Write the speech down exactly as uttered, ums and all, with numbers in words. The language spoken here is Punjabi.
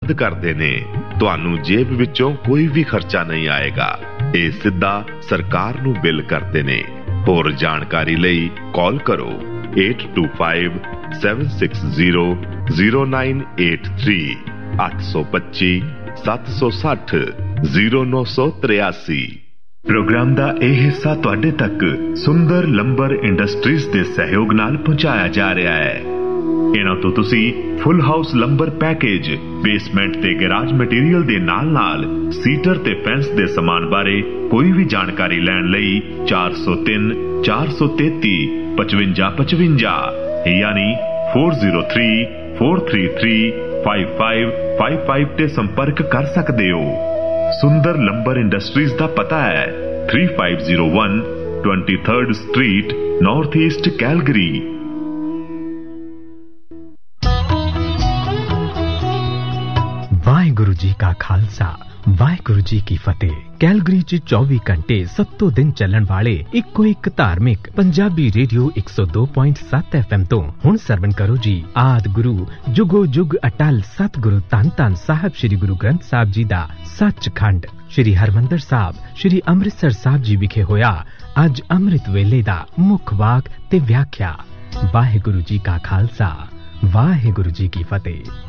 ਪ੍ਰਬੰਧ ਕਰਦੇ ਨੇ। ਤੁਹਾਨੂੰ ਜੇਬ ਵਿੱਚੋਂ ਕੋਈ ਵੀ ਖਰਚਾ ਨਹੀਂ ਆਏਗਾ। ਇਹ ਸਿੱਧਾ ਸਰਕਾਰ ਨੂੰ ਬਿੱਲ ਕਰਦੇ ਨੇ। ਹੋਰ ਜਾਣਕਾਰੀ ਲਈ ਕਾਲ ਕਰੋ eight two five seven six zero zero nine eight three ਅੱਠ ਸੌ ਪੱਚੀ ਸੱਤ ਸੌ ਸੱਠ ਜ਼ੀਰੋ ਨੌ ਸੌ ਤਰਿਆਸੀ। ਪ੍ਰੋਗਰਾਮ ਦਾ ਇਹ ਹਿੱਸਾ ਤੁਹਾਡੇ ਤੱਕ ਸੁੰਦਰ ਲੰਬਰ ਇੰਡਸਟਰੀਜ਼ ਦੇ ਸਹਿਯੋਗ ਨਾਲ ਪਹੁੰਚਾਇਆ ਜਾ ਰਿਹਾ ਹੈ। ਇਹਨਾਂ ਤੋਂ ਤੁਸੀਂ ਫੁੱਲ ਹਾਊਸ ਲੰਬਰ ਪੈਕੇਜ, ਬੇਸਮੈਂਟ ਤੇ ਗੈਰਾਜ ਮਟੀਰੀਅਲ ਦੇ ਨਾਲ ਨਾਲ ਸੀਟਰ ਤੇ ਫੈਂਸ ਦੇ ਸਮਾਨ ਬਾਰੇ ਕੋਈ ਵੀ ਜਾਣਕਾਰੀ ਲੈਣ ਲਈ ਚਾਰ ਸੌ ਤਿੰਨ ਚਾਰ ਸੌ ਤੇਤੀ ਪਚਵੰਜਾ ਪਚਵੰਜਾ ਯਾਨੀ four zero three four three three five five five five ਤੇ ਸੰਪਰਕ ਕਰ ਸਕਦੇ ਹੋ। ਸੁੰਦਰ ਲੰਬਰ ਇੰਡਸਟਰੀਜ਼ ਦਾ ਪਤਾ ਹੈ three five zero one twenty-third Street, North East, Calgary। Waheguru ji ਕਾ ਖਾਲਸਾ, ਵਾਹਿਗੁਰੂ ਜੀ ਕੀ ਫਤਿਹ। ਕੈਲਗਰੀ ਚ ਚੌਵੀ ਘੰਟੇ ਸੱਤੋਂ ਦਿਨ ਚੱਲਣ ਵਾਲੇ ਇੱਕੋ ਇੱਕ ਧਾਰਮਿਕ ਪੰਜਾਬੀ ਰੇਡੀਓ ਇੱਕ ਸੌ ਦੋ ਪੁਆਇੰਟ ਸੱਤ ਐਫ ਐਮ ਤੋਂ ਹੁਣ ਸਰਵਣ ਕਰੋ ਜੀ ਆਦ ਗੁਰੂ ਜੁਗੋ ਜੁਗ ਅਟਲ ਸਤਿਗੁਰੂ ਧੰਨ ਧੰਨ ਸਾਹਿਬ ਸ੍ਰੀ ਗੁਰੂ ਗ੍ਰੰਥ ਸਾਹਿਬ ਜੀ ਦਾ ਸੱਚਖੰਡ ਸ੍ਰੀ ਹਰਮੰਦਰ ਸਾਹਿਬ ਸ੍ਰੀ ਅੰਮ੍ਰਿਤਸਰ ਸਾਹਿਬ ਜੀ ਵਿਖੇ ਹੋਇਆ ਅੱਜ ਅੰਮ੍ਰਿਤ ਵੇਲੇ ਦਾ ਮੁੱਖ ਵਾਕ ਤੇ ਵਿਆਖਿਆ। ਵਾਹਿਗੁਰੂ ਜੀ ਕਾ ਖਾਲਸਾ, ਵਾਹਿਗੁਰੂ ਜੀ ਕੀ ਫਤਿਹ।